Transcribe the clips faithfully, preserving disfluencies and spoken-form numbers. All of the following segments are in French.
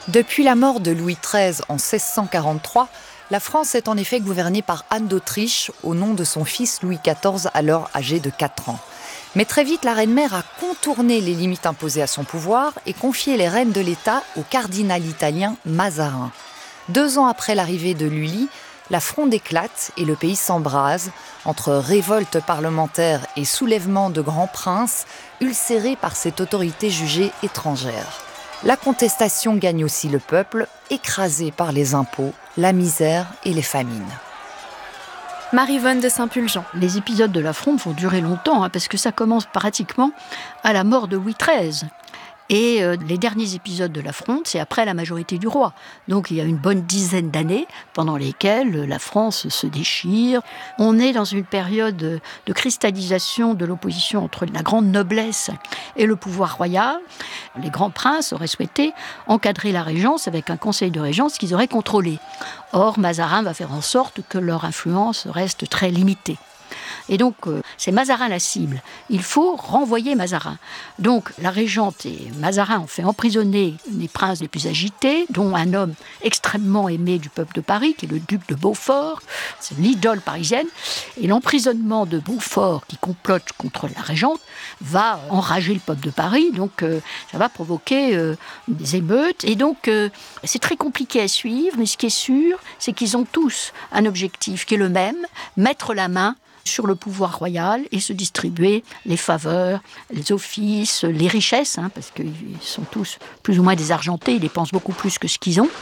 Depuis la mort de Louis treize en seize cent quarante-trois, la France est en effet gouvernée par Anne d'Autriche au nom de son fils Louis quatorze, alors âgé de quatre ans. Mais très vite, la reine-mère a contourné les limites imposées à son pouvoir et confié les rênes de l'État au cardinal italien Mazarin. Deux ans après l'arrivée de Lully, la fronde éclate et le pays s'embrase entre révolte parlementaire et soulèvement de grands princes ulcérés par cette autorité jugée étrangère. La contestation gagne aussi le peuple, écrasé par les impôts, la misère et les famines. Marie-Vonne de Saint-Pulgent. Les épisodes de la Fronde vont durer longtemps, hein, parce que ça commence pratiquement à la mort de Louis treize. Et euh, les derniers épisodes de la Fronde, c'est après la majorité du roi. Donc il y a une bonne dizaine d'années pendant lesquelles la France se déchire. On est dans une période de cristallisation de l'opposition entre la grande noblesse et le pouvoir royal. Les grands princes auraient souhaité encadrer la régence avec un conseil de régence qu'ils auraient contrôlé. Or, Mazarin va faire en sorte que leur influence reste très limitée. Et donc, euh, c'est Mazarin la cible. Il faut renvoyer Mazarin. Donc, la régente et Mazarin ont fait emprisonner les princes les plus agités, dont un homme extrêmement aimé du peuple de Paris, qui est le duc de Beaufort. C'est l'idole parisienne. Et l'emprisonnement de Beaufort, qui complote contre la régente, va enrager le peuple de Paris. Donc, euh, ça va provoquer euh, des émeutes. Et donc, euh, c'est très compliqué à suivre. Mais ce qui est sûr, c'est qu'ils ont tous un objectif qui est le même, mettre la main sur le pouvoir royal et se distribuer les faveurs, les offices, les richesses, hein, parce qu'ils sont tous plus ou moins désargentés, ils dépensent beaucoup plus que ce qu'ils ont.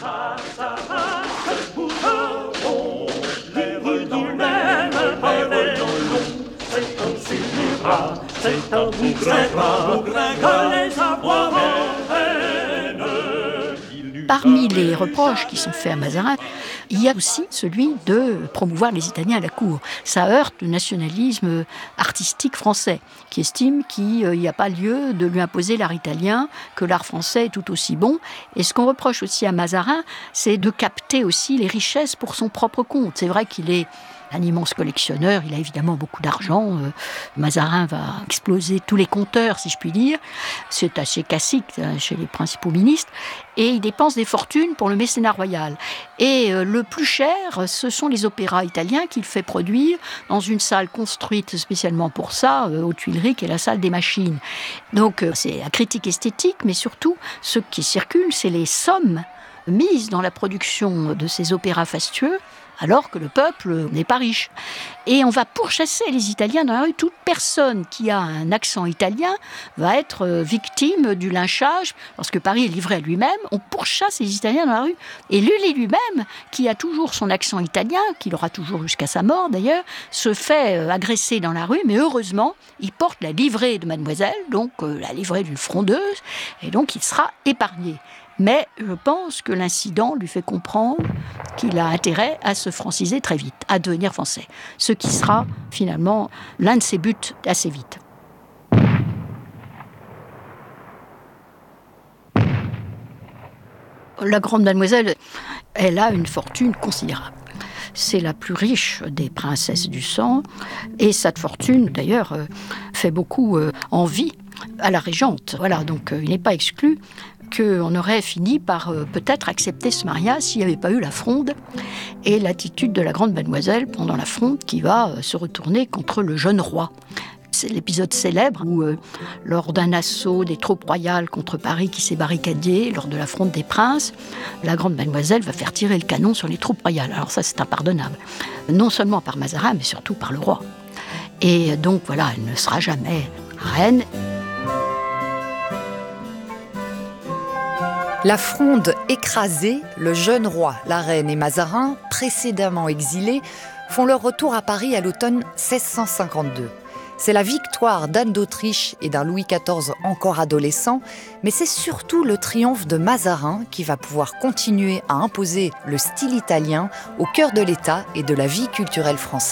Parmi les reproches qui sont faits à Mazarin, il y a aussi celui de promouvoir les Italiens à la cour. Ça heurte le nationalisme artistique français, qui estime qu'il n'y a pas lieu de lui imposer l'art italien, que l'art français est tout aussi bon. Et ce qu'on reproche aussi à Mazarin, c'est de capter aussi les richesses pour son propre compte. C'est vrai qu'il est un immense collectionneur, il a évidemment beaucoup d'argent. Euh, Mazarin va exploser tous les compteurs, si je puis dire. C'est assez classique hein, chez les principaux ministres. Et il dépense des fortunes pour le mécénat royal. Et euh, le plus cher, ce sont les opéras italiens qu'il fait produire dans une salle construite spécialement pour ça, euh, aux Tuileries, qui est la salle des machines. Donc euh, c'est la critique esthétique, mais surtout, ce qui circule, c'est les sommes mises dans la production de ces opéras fastueux, alors que le peuple n'est pas riche. Et on va pourchasser les Italiens dans la rue. Toute personne qui a un accent italien va être victime du lynchage, parce que Paris est livré à lui-même. On pourchasse les Italiens dans la rue. Et Lully lui-même, qui a toujours son accent italien, qu'il aura toujours jusqu'à sa mort d'ailleurs, se fait agresser dans la rue, mais heureusement, il porte la livrée de Mademoiselle, donc la livrée d'une frondeuse, et donc il sera épargné. Mais je pense que l'incident lui fait comprendre qu'il a intérêt à se franciser très vite, à devenir français. Ce qui sera finalement l'un de ses buts assez vite. La grande Mademoiselle, elle a une fortune considérable. C'est la plus riche des princesses du sang. Et cette fortune, d'ailleurs, fait beaucoup envie à la régente. Voilà, donc il n'est pas exclu qu'on aurait fini par euh, peut-être accepter ce mariage s'il n'y avait pas eu la Fronde et l'attitude de la grande Mademoiselle pendant la Fronde qui va euh, se retourner contre le jeune roi. C'est l'épisode célèbre où, euh, lors d'un assaut des troupes royales contre Paris qui s'est barricadé, lors de la Fronde des Princes, la grande Mademoiselle va faire tirer le canon sur les troupes royales. Alors ça, c'est impardonnable. Non seulement par Mazarin, mais surtout par le roi. Et donc, voilà, elle ne sera jamais reine. La Fronde écrasée, le jeune roi, la reine et Mazarin, précédemment exilés, font leur retour à Paris à l'automne seize cent cinquante-deux. C'est la victoire d'Anne d'Autriche et d'un Louis quatorze encore adolescent, mais c'est surtout le triomphe de Mazarin qui va pouvoir continuer à imposer le style italien au cœur de l'État et de la vie culturelle française.